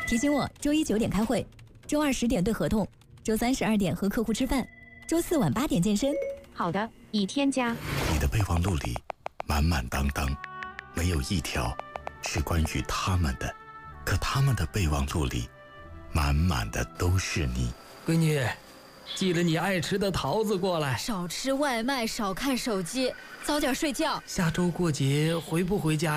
提醒我周一9点开会，周2 10点对合同，周3 12点和客户吃饭，周4晚8点健身。 好的，已添加。 你的备忘录里满满当当，没有一条是关于他们的，可他们的备忘录里满满的都是你。 闺女，记得你爱吃的桃子过来。 少吃外卖，少看手机，早点睡觉。 下周过节回不回家